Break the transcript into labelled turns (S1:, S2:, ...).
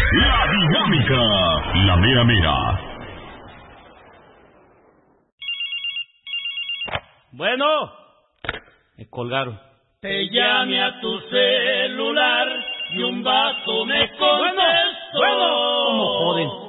S1: La Dinámica, la mera mera.
S2: Bueno, me colgaron.
S3: Te llame a tu celular y un vaso me contestó.
S2: Bueno, ¿cómo joden?